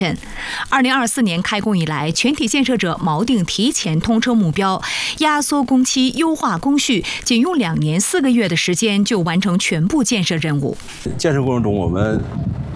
2024年开工以来，全体建设者锚定提前通车目标，压缩工期，优化工序，仅用2年4个月的时间就完成全部建设任务。 建设过程中，我们